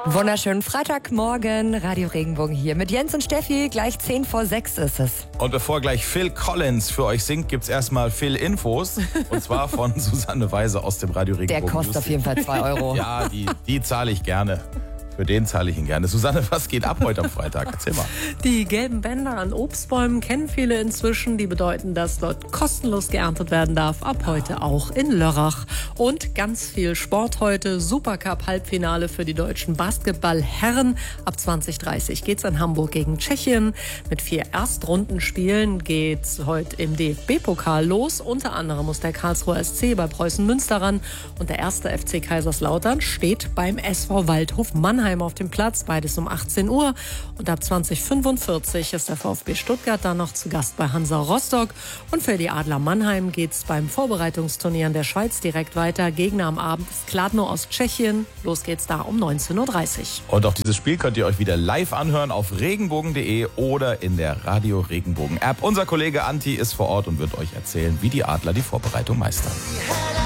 Wunderschönen Freitagmorgen, Radio Regenbogen hier mit Jens und Steffi. Gleich 5:10 ist es. Und bevor gleich Phil Collins für euch singt, gibt's erstmal Phil Infos. Und zwar von Susanne Weise aus dem Radio Regenbogen. Der kostet auf jeden Fall 2 Euro. Ja, die zahle ich gerne. Für den zahle ich ihn gerne. Susanne, was geht ab heute am Freitag? Erzähl mal. Die gelben Bänder an Obstbäumen kennen viele inzwischen. Die bedeuten, dass dort kostenlos geerntet werden darf. Ab heute auch in Lörrach. Und ganz viel Sport heute. Supercup-Halbfinale für die deutschen Basketballherren. Ab 20:30 geht's in Hamburg gegen Tschechien. Mit 4 Erstrundenspielen geht's heute im DFB-Pokal los. Unter anderem muss der Karlsruher SC bei Preußen Münster ran. Und der erste FC Kaiserslautern steht beim SV Waldhof Mannheim auf dem Platz, beides um 18 Uhr. Und ab 20:45 ist der VfB Stuttgart dann noch zu Gast bei Hansa Rostock. Und für die Adler Mannheim geht's beim Vorbereitungsturnier in der Schweiz direkt weiter. Gegner am Abend ist Kladno aus Tschechien. Los geht's da um 19:30 Uhr. Und auch dieses Spiel könnt ihr euch wieder live anhören auf regenbogen.de oder in der Radio Regenbogen App. Unser Kollege Anti ist vor Ort und wird euch erzählen, wie die Adler die Vorbereitung meistern.